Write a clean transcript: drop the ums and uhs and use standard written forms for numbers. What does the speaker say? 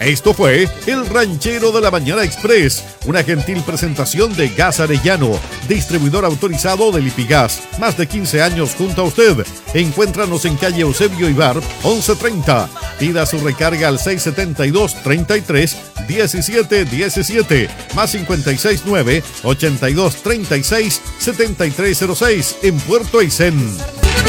Esto fue El Ranchero de la Mañana Express, una gentil presentación de Gas Arellano, distribuidor autorizado de Lipigas. Más de 15 años junto a usted. Encuéntranos en calle Eusebio Ibar, 1130. Pida su recarga al 672-33-1717, más 569-8236-7306 en Puerto Aysén.